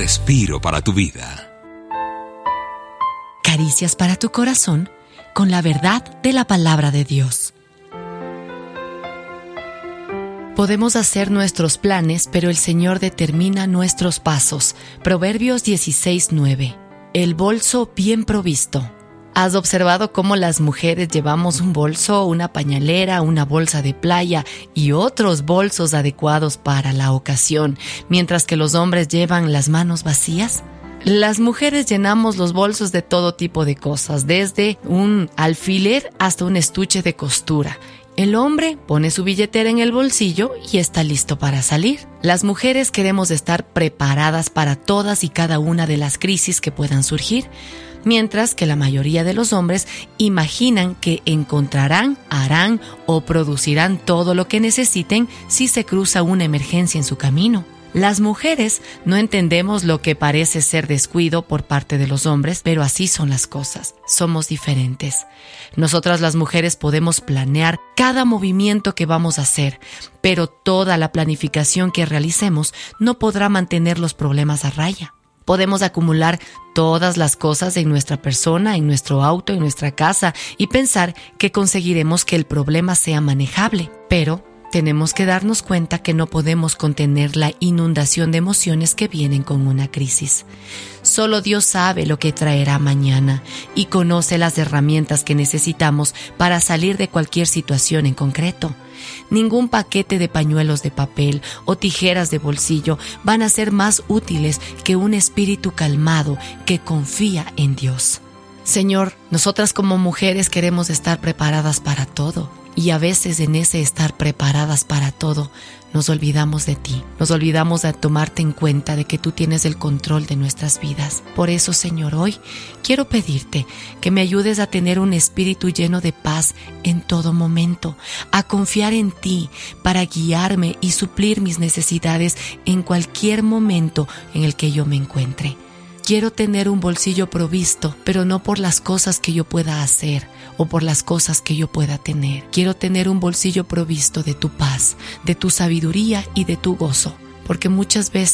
respiro para tu vida. Caricias para tu corazón con la verdad de la palabra de Dios. Podemos hacer nuestros planes, pero el Señor determina nuestros pasos. Proverbios 16:9. El bolso bien provisto. ¿Has observado cómo las mujeres llevamos un bolso, una pañalera, una bolsa de playa y otros bolsos adecuados para la ocasión, mientras que los hombres llevan las manos vacías? Las mujeres llenamos los bolsos de todo tipo de cosas, desde un alfiler hasta un estuche de costura. El hombre pone su billetera en el bolsillo y está listo para salir. Las mujeres queremos estar preparadas para todas y cada una de las crisis que puedan surgir, mientras que la mayoría de los hombres imaginan que encontrarán, harán o producirán todo lo que necesiten si se cruza una emergencia en su camino. Las mujeres no entendemos lo que parece ser descuido por parte de los hombres, pero así son las cosas. Somos diferentes. Nosotras las mujeres podemos planear cada movimiento que vamos a hacer, pero toda la planificación que realicemos no podrá mantener los problemas a raya. Podemos acumular todas las cosas en nuestra persona, en nuestro auto, en nuestra casa y pensar que conseguiremos que el problema sea manejable, pero tenemos que darnos cuenta que no podemos contener la inundación de emociones que vienen con una crisis. Solo Dios sabe lo que traerá mañana y conoce las herramientas que necesitamos para salir de cualquier situación en concreto. Ningún paquete de pañuelos de papel o tijeras de bolsillo van a ser más útiles que un espíritu calmado que confía en Dios. Señor, nosotras como mujeres queremos estar preparadas para todo. Y a veces en ese estar preparadas para todo, nos olvidamos de ti. Nos olvidamos de tomarte en cuenta de que tú tienes el control de nuestras vidas. Por eso, Señor, hoy quiero pedirte que me ayudes a tener un espíritu lleno de paz en todo momento, a confiar en ti para guiarme y suplir mis necesidades en cualquier momento en el que yo me encuentre. Quiero tener un bolsillo provisto, pero no por las cosas que yo pueda hacer o por las cosas que yo pueda tener. Quiero tener un bolsillo provisto de tu paz, de tu sabiduría y de tu gozo, porque muchas veces